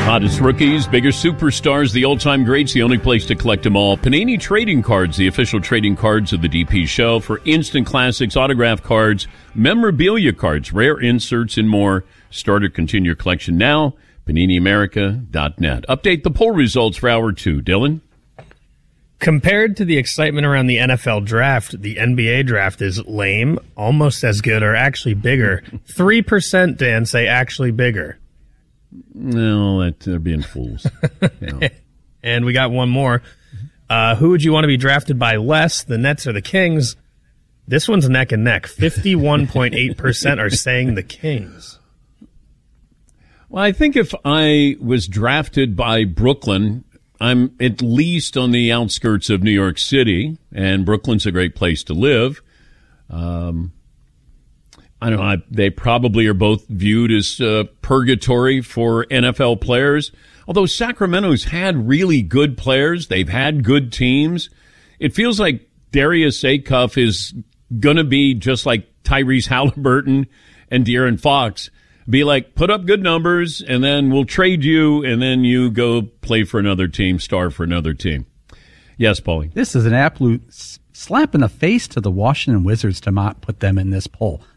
Hottest rookies, bigger superstars, the all-time greats, the only place to collect them all. Panini Trading Cards, the official trading cards of the DP Show for instant classics, autograph cards, memorabilia cards, rare inserts, and more. Start or continue your collection now. PaniniAmerica.net. Update the poll results for Hour 2. Dylan? Compared to the excitement around the NFL draft, the NBA draft is lame, almost as good, or actually bigger. 3%, Dan, say actually bigger. No, they're being fools. Yeah. And we got one more. Who would you want to be drafted by less, the Nets or the Kings? This one's neck and neck. 51.8% are saying the Kings. Well, I think if I was drafted by Brooklyn, I'm at least on the outskirts of New York City, and Brooklyn's a great place to live. I don't know. They probably are both viewed as purgatory for NFL players. Although Sacramento's had really good players, they've had good teams. It feels like Darius Acuff is going to be just like Tyrese Halliburton and De'Aaron Fox. Be like, put up good numbers, and then we'll trade you, and then you go play for another team, star for another team. Yes, Paulie. This is an absolute slap in the face to the Washington Wizards to not put them in this poll.